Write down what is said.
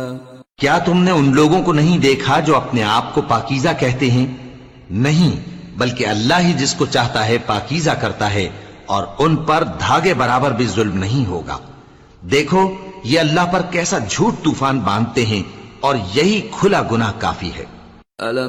क्या तुमने उन लोगों को नहीं देखा जो अपने आप को पाकीज़ा कहते हैं? नहीं, बल्कि अल्लाह ही जिसको चाहता है पाकीज़ा करता है, और उन पर धागे बराबर भी जुल्म नहीं होगा। देखो ये अल्लाह पर कैसा झूठ तूफान बांधते हैं, और यही खुला गुनाह काफी है।